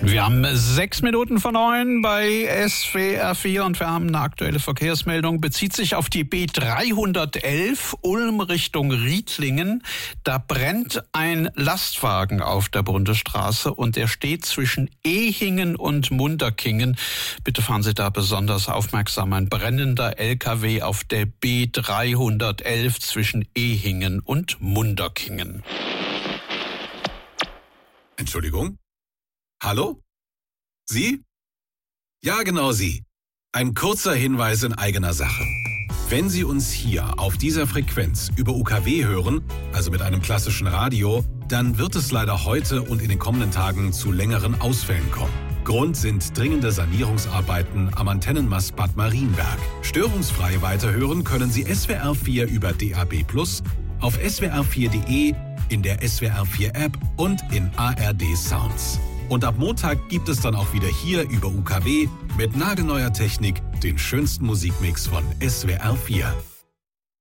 Wir haben 6 Minuten vor 9 bei SWR 4 und wir haben eine aktuelle Verkehrsmeldung. Bezieht sich auf die B311 Ulm Richtung Riedlingen. Da brennt ein Lastwagen auf der Bundesstraße und der steht zwischen Ehingen und Munderkingen. Bitte fahren Sie da besonders aufmerksam. Ein brennender LKW auf der B311 zwischen Ehingen und Munderkingen. Entschuldigung? Hallo? Sie? Ja, genau Sie. Ein kurzer Hinweis in eigener Sache. Wenn Sie uns hier auf dieser Frequenz über UKW hören, also mit einem klassischen Radio, dann wird es leider heute und in den kommenden Tagen zu längeren Ausfällen kommen. Grund sind dringende Sanierungsarbeiten am Antennenmast Bad Marienberg. Störungsfrei weiterhören können Sie SWR 4 über DAB+, auf swr4.de, in der SWR 4 App und in ARD Sounds. Und ab Montag gibt es dann auch wieder hier über UKW mit nagelneuer Technik den schönsten Musikmix von SWR 4.